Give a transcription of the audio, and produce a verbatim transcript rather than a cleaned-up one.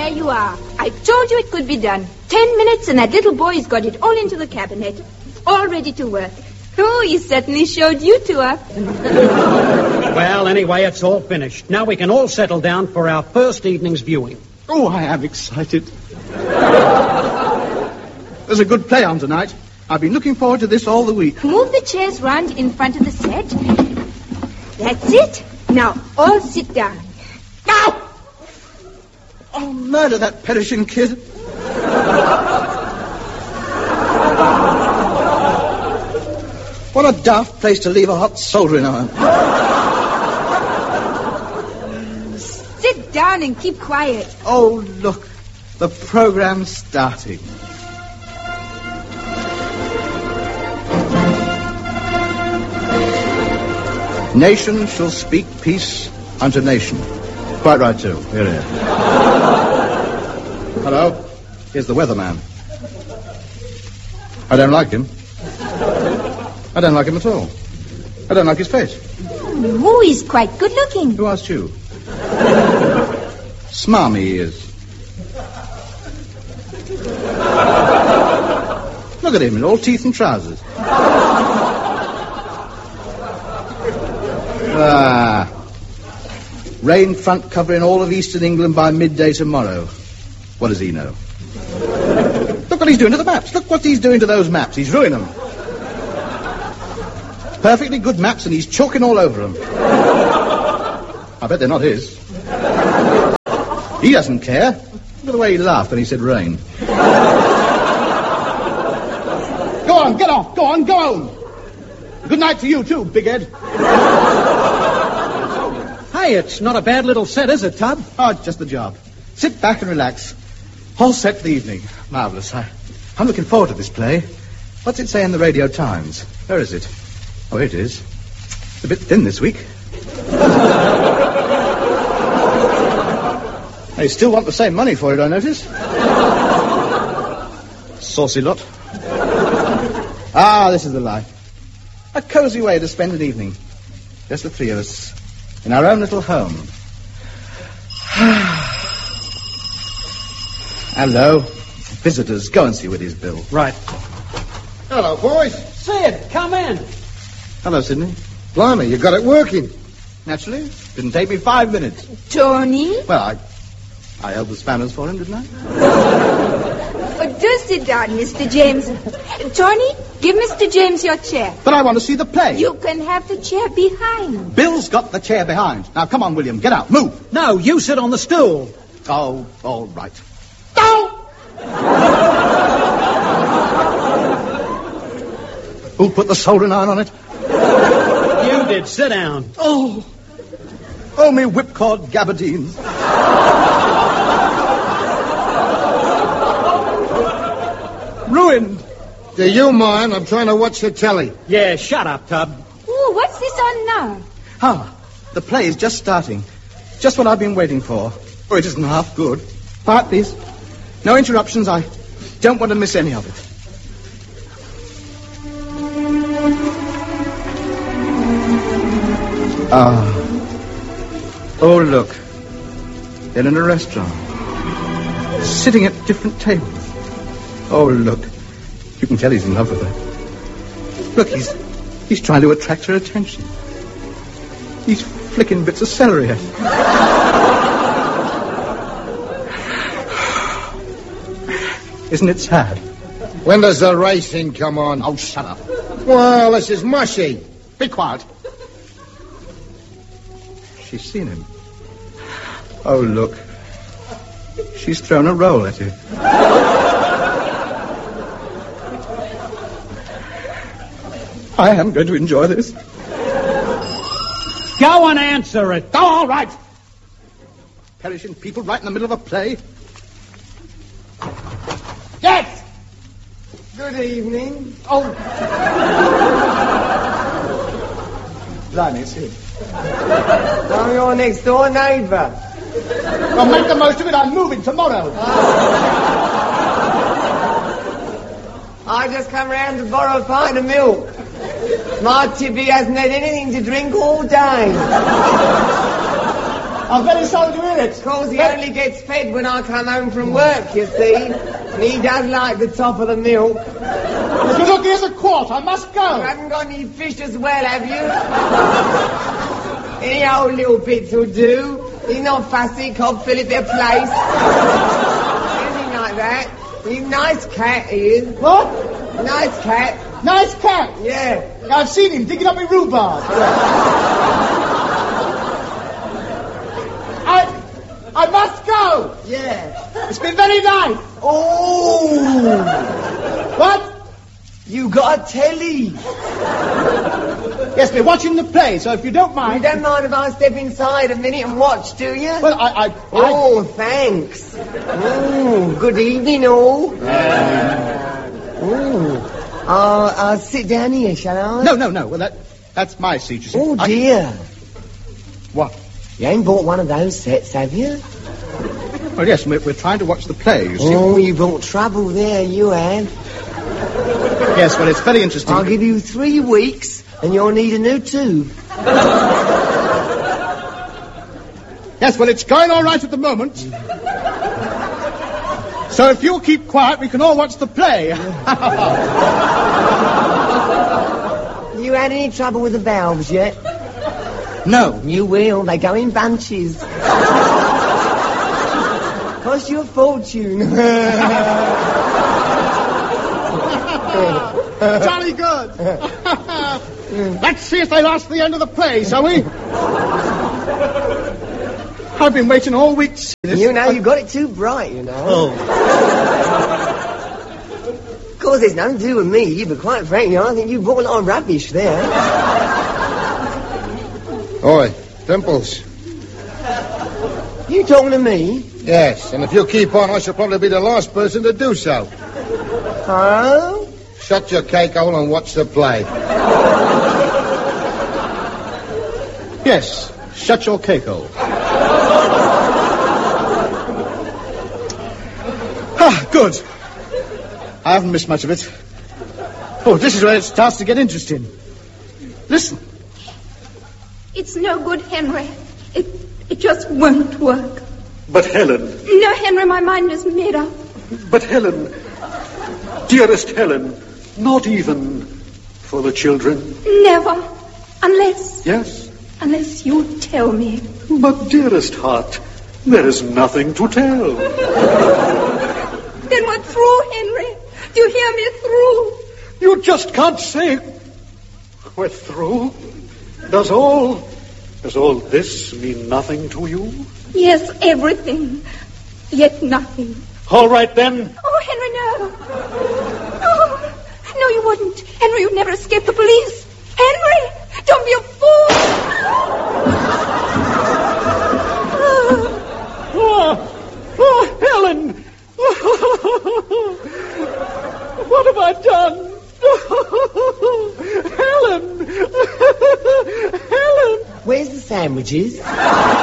There you are. I told you it could be done. Ten minutes and that little boy's got it all into the cabinet. All ready to work. Oh, he certainly showed you to her. Well, anyway, it's all finished. Now we can all settle down for our first evening's viewing. Oh, I am excited. There's a good play on tonight. I've been looking forward to this all the week. Move the chairs round in front of the set. That's it. Now, all sit down. Now! Oh, murder that perishing kid. What a daft place to leave a hot soldering iron. Sit down and keep quiet. Oh, look. The program's starting. Nation shall speak peace unto nation. Quite right, too. Here he is. Hello. Here's the weatherman. I don't like him. I don't like him at all. I don't like his face. Oh, he's quite good looking. Who asked you? Smarmy he is. Look at him in all teeth and trousers. Ah. Rain front covering all of eastern England by midday tomorrow. What does he know? Look what he's doing to the maps. Look what he's doing to those maps. He's ruining them. Perfectly good maps and he's chalking all over them. I bet they're not his. He doesn't care. Look at the way he laughed when he said rain. Go on, get off. Go on, go on. Good night to you too, Big Ed. Hey, it's not a bad little set, is it, Tub? Oh, it's just the job. Sit back and relax. All set for the evening. Marvellous. I, I'm looking forward to this play. What's it say in the Radio Times? Where is it? Oh, here it is. It's a bit thin this week. They still want the same money for it, I notice. Saucy lot. Ah, this is the life. A cosy way to spend an evening. Just the three of us. In our own little home. Hello. Visitors, go and see Whitty's bill. Right. Hello, boys. Sid, come in. Hello, Sidney. Blimey, you got it working. Naturally. Didn't take me five minutes. Tony? Well, I I held the spanners for him, didn't I? Oh, do sit down, Mister James. Tony, give Mister James your chair. But I want to see the play. You can have the chair behind. Bill's got the chair behind. Now, come on, William, get out. Move. No, you sit on the stool. Oh, all right. No! Who put the soldering iron on it? You did. Sit down. Oh. Oh, me whipcord gabardines. Ruined. Do you mind? I'm trying to watch the telly. Yeah, shut up, Tub. Ooh, what's this on now? Ah, the play is just starting. Just what I've been waiting for. Oh, it isn't half good. Quiet, please. No interruptions. I don't want to miss any of it. Ah. Oh, look. They're in a restaurant. Sitting at different tables. Oh, look. You can tell he's in love with her. Look, he's he's trying to attract her attention. He's flicking bits of celery at her. Isn't it sad? When does the racing come on? Oh, shut up. Well, this is mushy. Be quiet. She's seen him. Oh, look. She's thrown a roll at him. I am going to enjoy this. Go and answer it. Oh, all right. Perishing people right in the middle of a play. Yes! Good evening. Oh. Blimey, it's him. I'm your next door neighbour. Well, make the most of it. I'm moving tomorrow. I just come round to borrow a pint of milk. My Tippy hasn't had anything to drink all day. I'm very sorry to hear it. Of course, he only gets fed when I come home from work, you see. And he does like the top of the milk. But look, here's a quart. I must go. You haven't got any fish as well, have you? Any old little bits will do. He's not fussy, can't fill it their place. Anything like that. He's a nice cat, he is. What? Nice cat. Nice cat. Yeah. I've seen him digging up my rhubarb. I, I must go. Yeah. It's been very nice. Oh! What? You got a telly. Yes, we're watching the play, so if you don't You mind... don't mind if I step inside a minute and watch, do you? Well, I... I, I... Oh, thanks. Oh, good evening, all. Oh. Uh, I'll sit down here, shall I? No, no, no. Well, that that's my seat, you see. Oh, I- dear. What? You ain't bought one of those sets, have you? Well, yes, we're, we're trying to watch the play, you see. Oh, you brought trouble there, you have. Yes, well, it's very interesting. I'll give you three weeks, and you'll need a new tube. Yes, well, it's going all right at the moment. So if you'll keep quiet, we can all watch the play. You had any trouble with the valves yet? No. You will. They go in bunches. Cost you a fortune. Jolly good. Let's see if they last the end of the play, shall we? I've been waiting all week to see this. You know, you got it too bright, you know. Oh. Of course, there's nothing to do with me, but quite frankly, I think you brought a lot of rubbish there. Oi, Dimples. You talking to me? Yes, and if you keep on, I shall probably be the last person to do so. Oh? Shut your cake hole and watch the play. Yes, shut your cake hole. Ah, good. I haven't missed much of it. Oh, this is where it starts to get interesting. Listen. It's no good, Henry. It, it just won't work. But Helen... No, Henry, my mind is made up. But Helen... Dearest Helen, not even for the children. Never. Unless... Yes? Unless you tell me. But dearest heart, there is nothing to tell. Then we're through, Henry. Do you hear me? Through. You just can't say we're through. Does all... Does all this mean nothing to you? Yes, everything. Yet nothing. All right, then. Oh, Henry, no. Oh, no, you wouldn't. Henry, you'd never escape the police. Henry, don't be a fool. Oh, oh Helen! What have I done? Helen! Helen! Where's the sandwiches?